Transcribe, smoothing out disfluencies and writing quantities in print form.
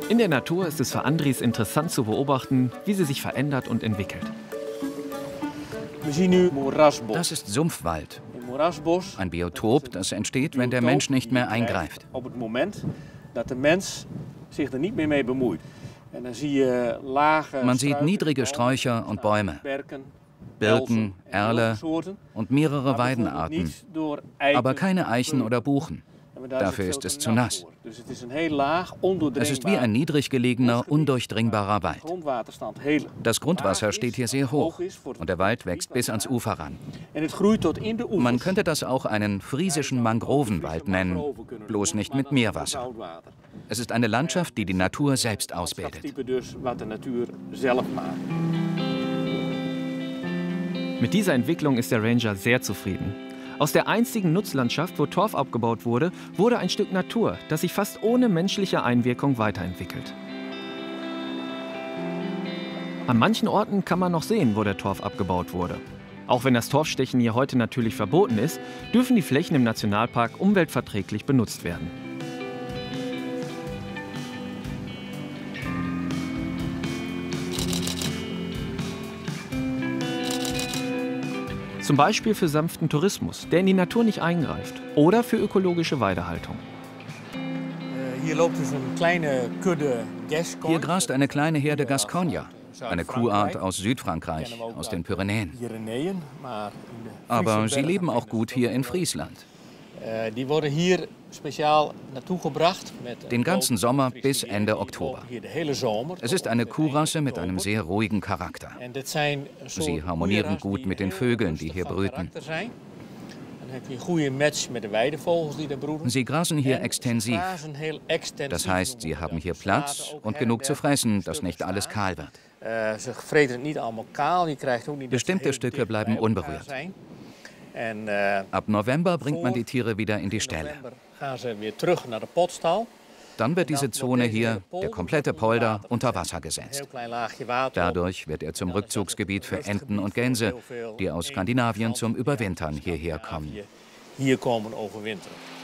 In der Natur ist es für Andries interessant zu beobachten, wie sie sich verändert und entwickelt. Das ist Sumpfwald. Ein Biotop, das entsteht, wenn der Mensch nicht mehr eingreift. Man sieht niedrige Sträucher und Bäume, Birken, Erle und mehrere Weidenarten, aber keine Eichen oder Buchen. Dafür ist es zu nass. Es ist wie ein niedrig gelegener, undurchdringbarer Wald. Das Grundwasser steht hier sehr hoch und der Wald wächst bis ans Ufer ran. Man könnte das auch einen friesischen Mangrovenwald nennen, bloß nicht mit Meerwasser. Es ist eine Landschaft, die die Natur selbst ausbildet. Mit dieser Entwicklung ist der Ranger sehr zufrieden. Aus der einzigen Nutzlandschaft, wo Torf abgebaut wurde, wurde ein Stück Natur, das sich fast ohne menschliche Einwirkung weiterentwickelt. An manchen Orten kann man noch sehen, wo der Torf abgebaut wurde. Auch wenn das Torfstechen hier heute natürlich verboten ist, dürfen die Flächen im Nationalpark umweltverträglich benutzt werden. Zum Beispiel für sanften Tourismus, der in die Natur nicht eingreift. Oder für ökologische Weidehaltung. Hier grast eine kleine Herde Gascogner, eine Kuhart aus Südfrankreich, aus den Pyrenäen. Aber sie leben auch gut hier in Friesland. Die worden hier speziell naartoe gebracht. Den ganzen Sommer bis Ende Oktober. Es ist eine Kuhrasse mit einem sehr ruhigen Charakter. Sie harmonieren gut mit den Vögeln, die hier brüten. Sie grasen hier extensiv. Das heißt, sie haben hier Platz und genug zu fressen, dass nicht alles kahl wird. Bestimmte Stücke bleiben unberührt. Ab November bringt man die Tiere wieder in die Ställe. Dann wird diese Zone hier, der komplette Polder, unter Wasser gesetzt. Dadurch wird er zum Rückzugsgebiet für Enten und Gänse, die aus Skandinavien zum Überwintern hierher kommen.